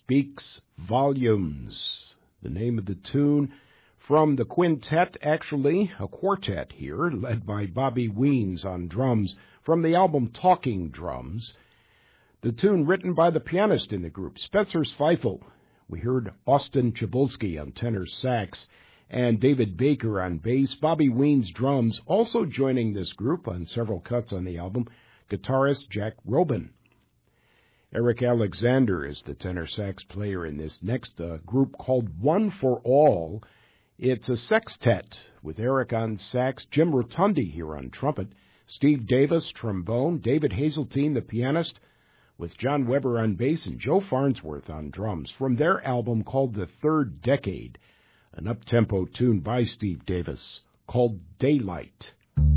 speaks volumes. The name of the tune from the quintet, actually a quartet here, led by Bobby Weens on drums, from the album Talking Drums. The tune written by the pianist in the group, Spencer Zweifel. We heard Austin Chabulski on tenor sax and David Baker on bass. Bobby Weens drums, also joining this group on several cuts on the album, guitarist Jack Robin. Eric Alexander is the tenor sax player in this next group called One for All. It's a sextet with Eric on sax, Jim Rotundi here on trumpet, Steve Davis trombone, David Hazeltine the pianist, with John Weber on bass and Joe Farnsworth on drums, from their album called The Third Decade, an up-tempo tune by Steve Davis called Daylight.